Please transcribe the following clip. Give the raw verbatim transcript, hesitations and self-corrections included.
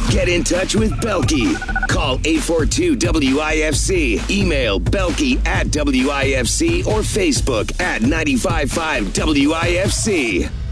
Get in touch with Belky. Call eight four two W I F C. Email Belky at W I F C or Facebook at nine five five W I F C.